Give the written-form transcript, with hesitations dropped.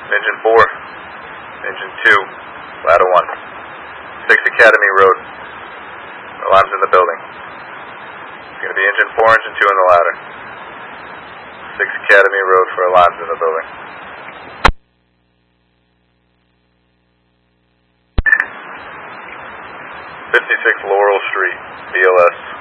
Engine 4, Engine 2, ladder 1. 6 Academy Road. Alarms in the building. It's going to be Engine 4, Engine 2 in the ladder. 6 Academy Road for alarms in the building. 56 Laurel Street, BLS.